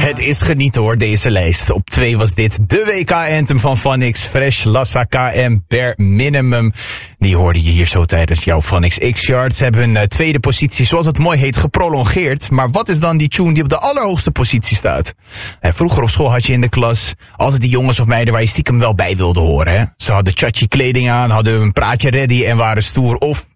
Het is genieten hoor, deze lijst. Op 2 was dit de WK-anthem van Phonix. Fresh, Lassa, KM, Bare Minimum. Die hoorde je hier zo tijdens jouw Phonix X-Charts. Hebben hun tweede positie, zoals het mooi heet, geprolongeerd. Maar wat is dan die tune die op de allerhoogste positie staat? Vroeger op school had je in de klas altijd die jongens of meiden waar je stiekem wel bij wilde horen. Hè? Ze hadden chachi kleding aan, hadden een praatje ready en waren stoer. Of